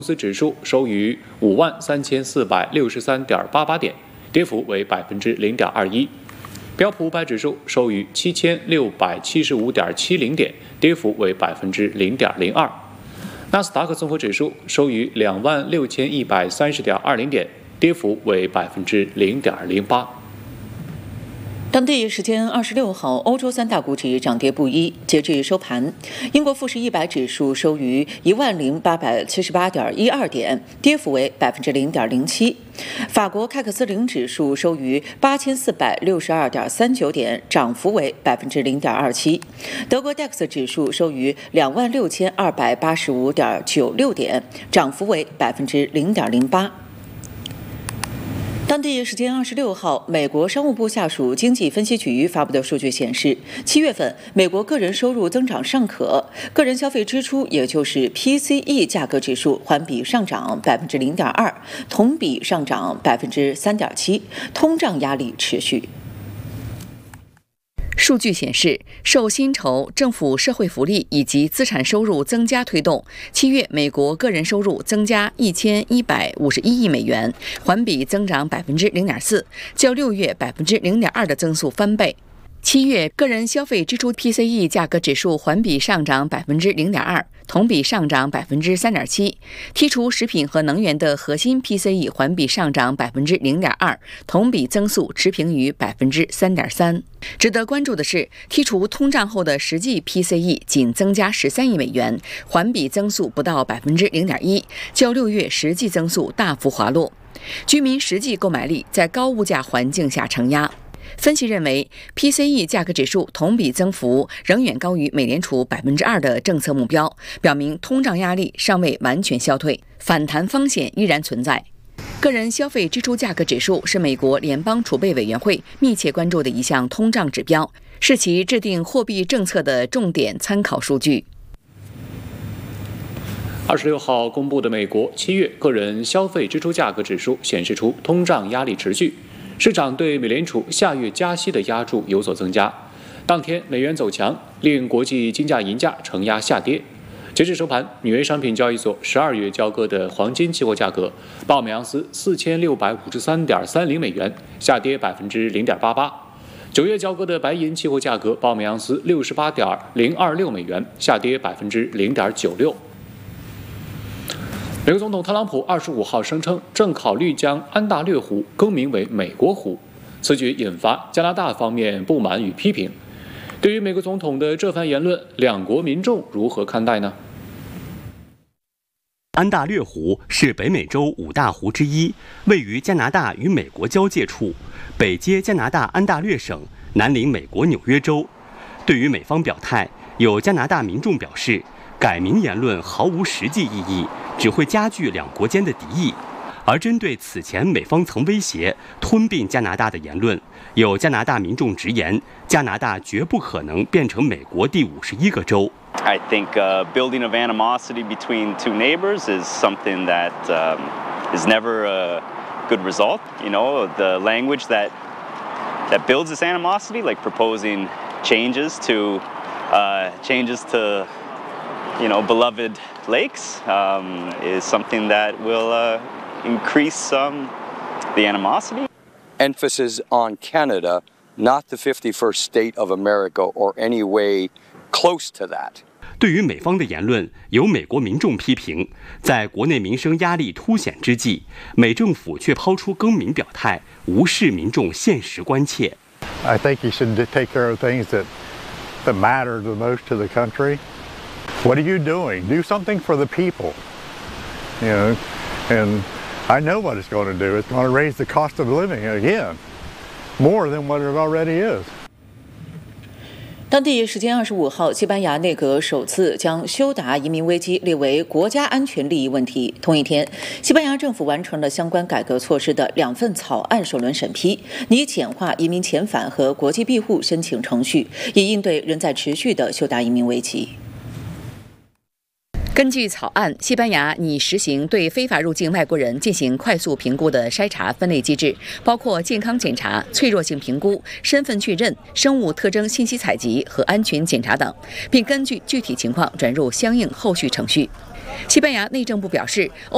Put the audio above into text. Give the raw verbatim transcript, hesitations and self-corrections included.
公司指数收于五万三千四百六十三点八八点，跌幅为百分之零点二一。标普五百指数收于七千六百七十五点七零点，跌幅为百分之零点零二。纳斯达克综合指数收于两万六千一百三十点二零点，跌幅为百分之零点零八。 当地时间二十六号，欧洲三大股指涨跌不一。截至收盘，英国富时一百指数收于一万零八百七十八点一二点，跌幅为百分之零点零七。法国凯克斯零指数收于八千四百六十二点三九点，涨幅为百分之零点二七。德国 D A X 指数收于两万六千二百八十五点九六点，涨幅为百分之零点零八。当地时间二十六号，美国商务部下属经济分析局发布的数据显示，七月份美国个人收入增长尚可，个人消费支出也就是 P C E 价格指数环比上涨百分之零点二，同比上涨百分之三点七，通胀压力持续。 数据显示，受薪酬、政府社会福利以及资产收入增加推动，七月美国个人收入增加一千一百五十一亿美元，环比增长百分之零点四，较六月百分之零点二的增速翻倍。七月个人消费支出 P C E 价格指数环比上涨百分之零点二，同比上涨百分之三点七。剔除食品和能源的核心 P C E 环比上涨百分之零点二，同比增速持平于百分之三点三。值得关注的是，剔除通胀后的实际 P C E 仅增加十三亿美元，环比增速不到百分之零点一，较六月实际增速大幅滑落。居民实际购买力在高物价环境下承压。分析认为 ，P C E 价格指数同比增幅仍远高于美联储百分之二的政策目标，表明通胀压力尚未完全消退，反弹风险依然存在。个人消费支出价格指数是美国联邦储备委员会密切关注的一项通胀指标，是其制定货币政策的重点参考数据。 二十六号公布的美国七月个人消费支出价格指数显示出通胀压力持续。市场对美联储下月加息的压注有所增加，当天美元走强，令国际金价银价承压下跌。截至收盘，纽约商品交易所十二月交割的黄金期货价格报每盎司四千六百五十三点三零美元，下跌百分之零点八八。九月交割的白银期货价格报每盎司六十八点零二六美元，下跌百分之零点九六。美国总统特朗普二十五号声称，正考虑将安大略湖更名为美国湖，此举引发加拿大方面不满与批评。对于美国总统的这番言论，两国民众如何看待呢？ 安大略湖是北美洲五大湖之一，位于加拿大与美国交界处，北接加拿大安大略省，南临美国纽约州。对于美方表态，有加拿大民众表示，改名言论毫无实际意义，只会加剧两国间的敌意。而针对此前美方曾威胁吞并加拿大的言论，有加拿大民众直言，加拿大绝不可能变成美国第五十一个州。 I think uh, building of animosity between two neighbors is something that um, is never a good result. You know, the language that that builds this animosity, like proposing changes to uh, changes to you know beloved lakes, um, is something that will uh, increase um, the animosity. Emphasis on Canada, not the fifty-first state of America or any way close to that. 对于美方的言论，有美国民众批评，在国内民生压力凸显之际，美政府却抛出更名表态，无视民众现实关切。 I think you should take care of things that that matter the most to the country. What are you doing? Do something for the people. You know, and I know what it's going to do. It's going to raise the cost of living again, more than what it already is. 当地时间二十五号，西班牙内阁首次将休达移民危机列为国家安全利益问题。同一天，西班牙政府完成了相关改革措施的两份草案首轮审批，拟简化移民遣返和国际庇护申请程序，以应对仍在持续的休达移民危机。 根据草案，西班牙拟实行对非法入境外国人进行快速评估的筛查分类机制，包括健康检查、脆弱性评估、身份确认、生物特征信息采集和安全检查等，并根据具体情况转入相应后续程序。西班牙内政部表示，